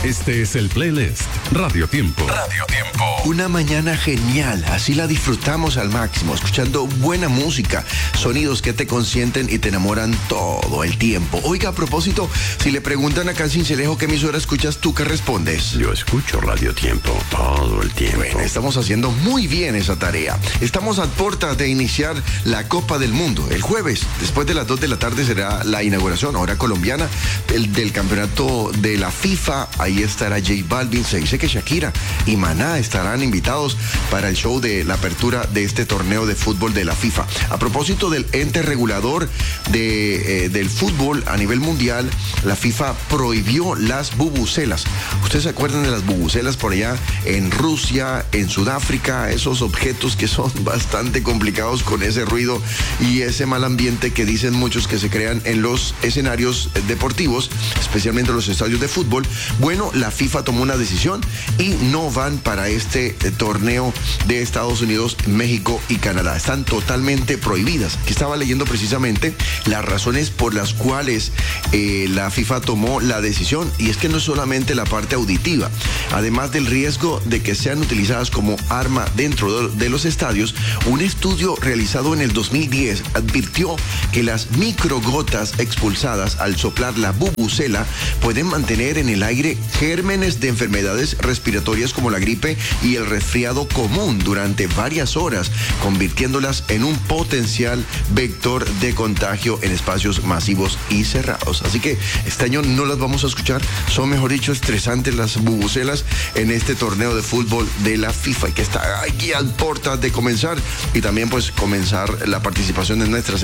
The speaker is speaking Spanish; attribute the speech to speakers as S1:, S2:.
S1: Este es el playlist Radio Tiempo. Radio Tiempo.
S2: Una mañana genial, así la disfrutamos al máximo, escuchando buena música, sonidos que te consienten y te enamoran todo el tiempo. Oiga, a propósito, si le preguntan acá en Sincelejo qué emisora escuchas, ¿tú qué respondes?
S3: Yo escucho Radio Tiempo todo el tiempo.
S2: Bueno, estamos haciendo muy bien esa tarea. Estamos a puertas de iniciar la Copa del Mundo. El jueves, después de las 2 de la tarde, será la inauguración, ahora colombiana, del campeonato de la FIFA. Ahí estará J Balvin. Se dice que Shakira y Maná estarán invitados para el show de la apertura de este torneo de fútbol de la FIFA. A propósito del ente regulador del fútbol a nivel mundial, la FIFA prohibió las bubucelas. ¿Ustedes se acuerdan de las bubucelas por allá en Rusia, en Sudáfrica? Esos objetos que son bastante complicados con ese ruido y ese mal ambiente que dicen muchos que se crean en los escenarios deportivos, especialmente los estadios de fútbol. Bueno, la FIFA tomó una decisión y no van para este torneo de Estados Unidos, México y Canadá. Están totalmente prohibidas. Que estaba leyendo precisamente las razones por las cuales la FIFA tomó la decisión, y es que no es solamente la parte auditiva. Además del riesgo de que sean utilizadas como arma dentro de los estadios, un estudio realizado en el 2010 advirtió que las microgotas expulsadas al soplar la bubucela pueden mantener en el aire gérmenes de enfermedades respiratorias como la gripe y el resfriado común durante varias horas, convirtiéndolas en un potencial vector de contagio en espacios masivos y cerrados. Así que este año no las vamos a escuchar. Son, mejor dicho, estresantes las bubucelas en este torneo de fútbol de la FIFA, y que está aquí a puertas de comenzar, y también pues comenzar la participación de nuestras